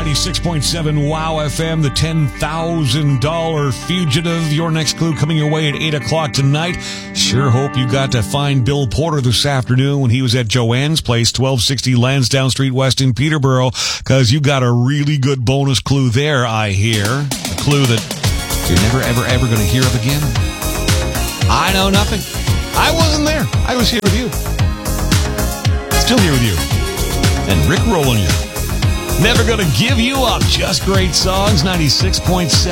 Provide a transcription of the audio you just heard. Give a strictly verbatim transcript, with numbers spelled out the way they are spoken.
ninety-six point seven Wow F M, the ten thousand dollars fugitive. Your next clue coming your way at eight o'clock tonight. Sure hope you got to find Bill Porter this afternoon when he was at Joanne's place, twelve sixty Lansdowne Street West in Peterborough, because you got a really good bonus clue there, I hear. A clue that you're never, ever, ever going to hear of again. I know nothing. I wasn't there. I was here with you. Still here with you. And Rick rolling you. Never gonna give you up. Just great songs. ninety-six point seven